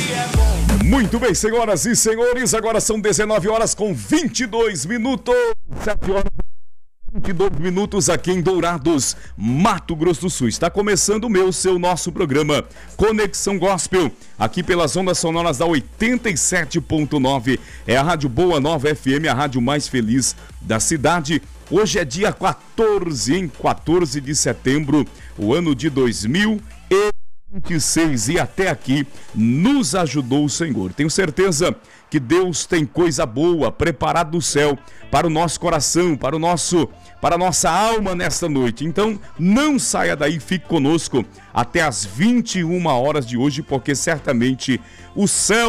Muito bem, senhoras e senhores, agora são 19 horas com 22 minutos. 7 horas e 22 minutos aqui em Dourados, Mato Grosso do Sul. Está começando o nosso programa Conexão Gospel, aqui pelas ondas sonoras da 87.9. É a Rádio Boa Nova FM, a rádio mais feliz da cidade. Hoje é dia 14 de setembro, o ano de 2026, e até aqui nos ajudou o Senhor. Tenho certeza que Deus tem coisa boa preparada do céu para o nosso coração, para a nossa alma nesta noite. Então não saia daí, fique conosco até as 21 horas de hoje, porque certamente o céu